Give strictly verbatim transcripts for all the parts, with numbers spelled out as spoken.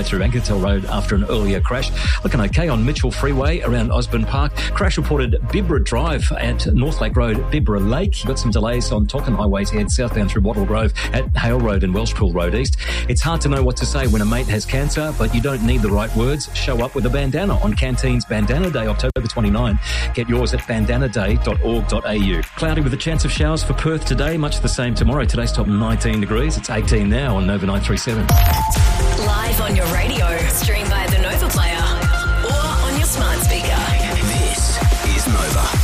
through Ankertel Road after an earlier crash. Looking okay on Mitchell Freeway around Osborne Park. Crash reported Bibra Drive at North Lake Road, Bibra Lake. You've got some delays on Tonkin Highway to head southbound through Wattle Grove at Hale Road and Welshpool Road East. It's hard to know what to say when a mate has cancer, but you don't need the right words. Show up with a bandana on Canteen's Bandana Day, October twenty-ninth. Get yours at bandana day dot org dot a u. Cloudy with a chance of showers for Perth today, much the same tomorrow. Today's top nineteen degrees. It's eighteen now on Nova nine three seven. Live on your radio, stream via the Nova Player or on your smart speaker. This is Nova.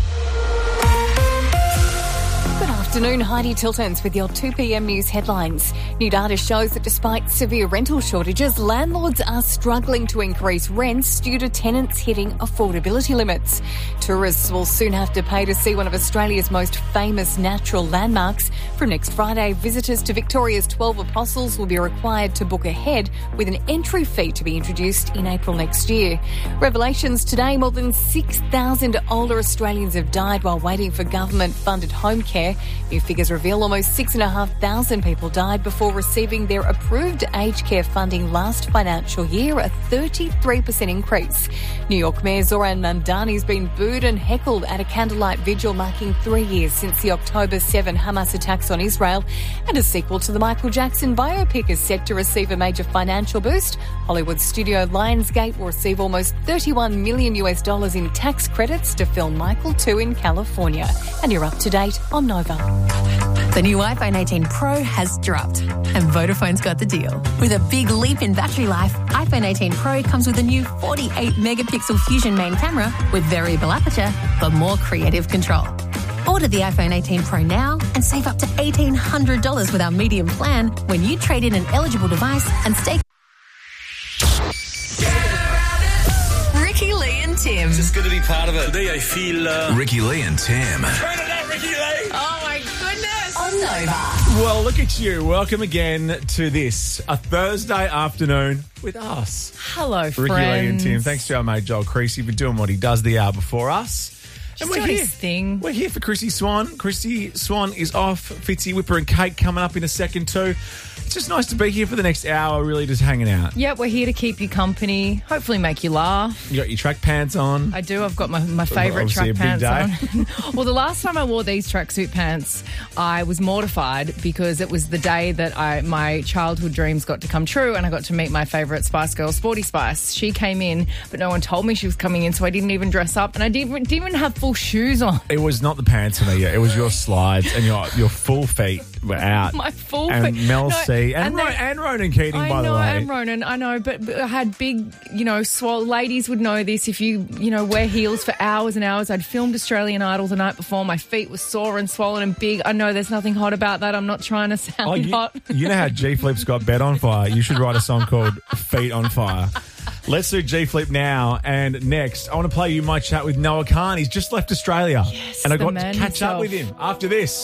Good afternoon, Heidi Tiltons with your two p.m. news headlines. New data shows that despite severe rental shortages, landlords are struggling to increase rents due to tenants hitting affordability limits. Tourists will soon have to pay to see one of Australia's most famous natural landmarks. From next Friday, visitors to Victoria's twelve Apostles will be required to book ahead, with an entry fee to be introduced in April next year. Revelations today, more than six thousand older Australians have died while waiting for government-funded home care. New figures reveal almost six thousand five hundred people died before receiving their approved aged care funding last financial year, a thirty-three percent increase. New York Mayor Zoran Mamdani has been booed and heckled at a candlelight vigil marking three years since the October seventh Hamas attacks on Israel. And a sequel to the Michael Jackson biopic is set to receive a major financial boost. Hollywood studio Lionsgate will receive almost thirty-one million US dollars in tax credits to film Michael two in California. And you're up to date on Nova. The new iPhone eighteen Pro has dropped, and Vodafone's got the deal. With a big leap in battery life, iPhone eighteen Pro comes with a new forty-eight megapixel Fusion main camera with variable aperture for more creative control. Order the iPhone eighteen Pro now and save up to eighteen hundred dollars with our medium plan when you trade in an eligible device and stay. Ricky Lee and Tim. Just good to be part of it. Today I feel... Uh... Ricky Lee and Tim. Turn it up, Ricky Lee! Oh my goodness. On Nova. Well, look at you. Welcome again to this, a Thursday afternoon with us. Hello, Ricky friends. Lee and Tim. Thanks to our mate Joel Creasy for doing what he does the hour before us. Just doing his thing. We're here for Chrissy Swan. Chrissy Swan is off. Fitzy, Whipper and Kate coming up in a second too. It's just nice to be here for the next hour, really just hanging out. Yeah, we're here to keep you company, hopefully make you laugh. You got your track pants on. I do. I've got my, my favourite Obviously track a big pants on. Well, the last time I wore these tracksuit pants, I was mortified because it was the day that I my childhood dreams got to come true and I got to meet my favourite Spice Girl, Sporty Spice. She came in, but no one told me she was coming in, so I didn't even dress up and I didn't, didn't even have full shoes on. It was not the pants for me. It was your slides and your your full feet were out. My full and feet. Mel No, C. And, and Ro- they- and Ronan Keating, I by know, the way. and Ronan, I know, but, but I had big, you know, swell. Ladies would know this. If you, you know, wear heels for hours and hours. I'd filmed Australian Idol the night before. My feet were sore and swollen and big. I know there's nothing hot about that. I'm not trying to sound Oh, you, hot. you know how G Flip's got Bed on Fire? You should write a song called Feet on Fire. Let's do G Flip now. And next, I want to play you my chat with Noah Khan. He's just left Australia. Yes, and I the got man to catch himself. up with him after this.